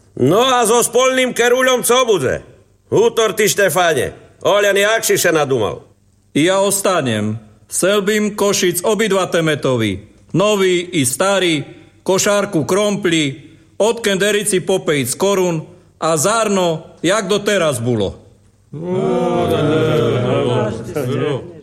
No a so spolným keruľom co bude? Hútor ty, Štefáne. Oľan jakšiše nadúmal. Ja ostanem. Selbím Košic obidva Temetovi. Nový i starý, košárku krompli, od kenderici popejic korun a zárno, jak doteraz bylo.